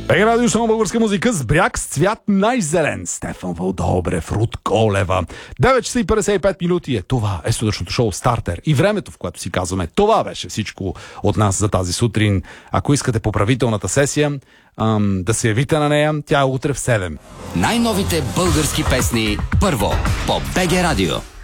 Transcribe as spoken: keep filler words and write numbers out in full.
Бега радио шоу българска музика с бряг с цвят най-зелен. Стефан Вълдобрев, Руд Колева. девет часа и петдесет и пет минути е това е студъчното шоу Стартер. И времето, в което си казваме, това беше всичко от нас за тази сутрин. Ако искате поправителната сесия, ам, да се явите на нея, тя е утре в седем. Най-новите български песни първо по БГ Радио.